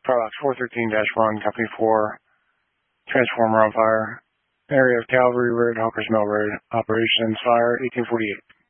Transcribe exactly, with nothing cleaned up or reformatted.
Firebox four thirteen dash one, Company four, transformer on fire. Area of Calvary Road, Hawkers Mill Road. Operations, fire eighteen forty-eight.